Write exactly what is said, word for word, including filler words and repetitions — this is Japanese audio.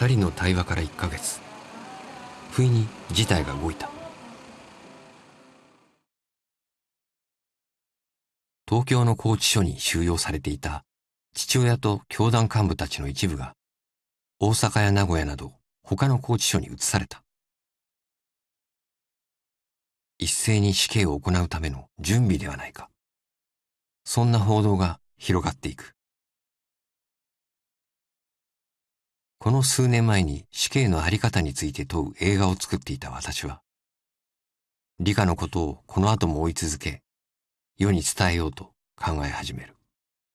二人の対話からいっかげつ、不意に事態が動いた。東京の拘置所に収容されていた父親と教団幹部たちの一部が大阪や名古屋など他の拘置所に移された。一斉に死刑を行うための準備ではないか。そんな報道が広がっていく。この数年前に死刑のあり方について問う映画を作っていた私は、理科のことをこの後も追い続け、世に伝えようと考え始める。